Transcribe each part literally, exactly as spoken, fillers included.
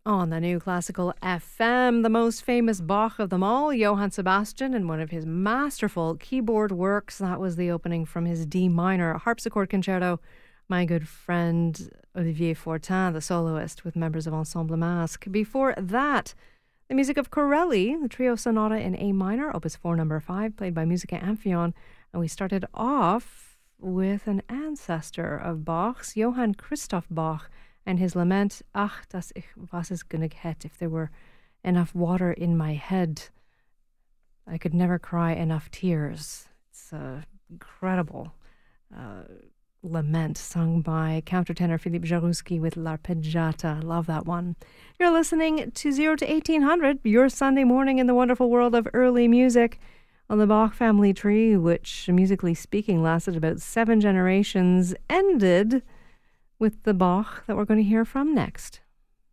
On the New Classical F M, the most famous Bach of them all, Johann Sebastian, in one of his masterful keyboard works. That was the opening from his D minor harpsichord concerto. My good friend Olivier Fortin, the soloist, with members of Ensemble Masque. Before that, the music of Corelli, the trio sonata in A minor, opus four, number five, played by Musica Amphion. And we started off with an ancestor of Bach's, Johann Christoph Bach, and his lament, Ach, dass ich was es genug hätt, if there were enough water in my head, I could never cry enough tears. It's an incredible uh, lament sung by countertenor Philippe Jarouski with L'Arpeggiata. Love that one. You're listening to zero to eighteen hundred, your Sunday morning in the wonderful world of early music on the Bach family tree, which, musically speaking, lasted about seven generations, ended with the Bach that we're going to hear from next.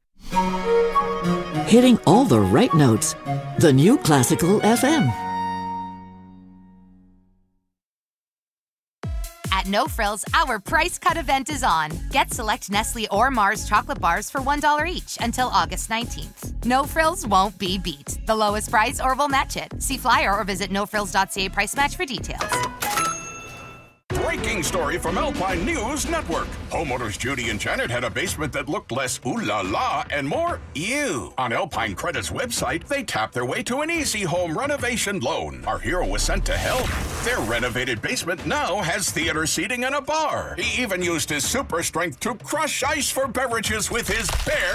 Hitting all the right notes. The New Classical F M. At No Frills, our price cut event is on. Get select Nestle or Mars chocolate bars for one dollar each until August nineteenth. No Frills won't be beat. The lowest price or we'll match it. See flyer or visit no frills dot c a price match for details. Breaking story from Alpine News Network. Homeowners Judy and Janet had a basement that looked less ooh la la and more ew. On Alpine Credit's website, they tapped their way to an easy home renovation loan. Our hero was sent to help. Their renovated basement now has theater seating and a bar. He even used his super strength to crush ice for beverages with his bare